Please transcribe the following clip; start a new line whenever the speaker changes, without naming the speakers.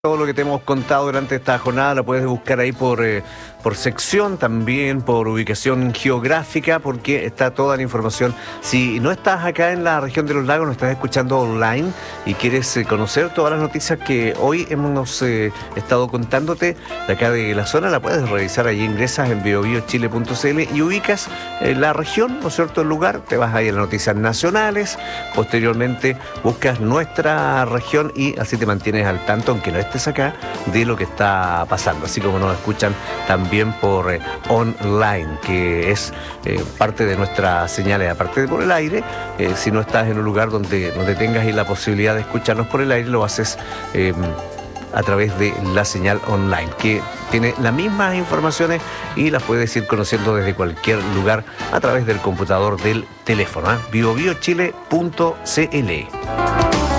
Todo lo que te hemos contado durante esta jornada lo puedes buscar ahí por sección, también por ubicación geográfica, porque está toda la información. Si no estás acá en la región de los lagos, nos estás escuchando online y quieres conocer todas las noticias que hoy hemos estado contándote de acá de la zona, la puedes revisar. Allí ingresas en biobiochile.cl y ubicas la región, ¿no es cierto?, el lugar, te vas ahí a las noticias nacionales, posteriormente buscas nuestra región y así te mantienes al tanto, aunque no estés acá, de lo que está pasando, así como nos escuchan también por online, que es parte de nuestras señales, aparte de por el aire. Si no estás en un lugar donde tengas ahí la posibilidad de escucharnos por el aire, lo haces a través de la señal online, que tiene las mismas informaciones y las puedes ir conociendo desde cualquier lugar a través del computador, del teléfono, biobiochile.cl.